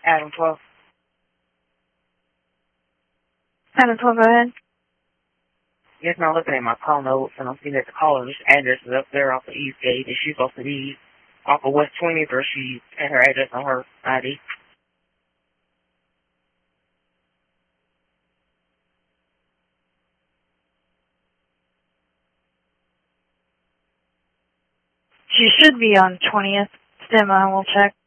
Adam 12. Adam 12, go ahead. Yes, now looking at my call notes, and I'm seeing that the caller's address is up there off the East Gate. Is she supposed to be off of West 20th, or she had her address on her ID? She should be on 20th. Stand by, we'll check.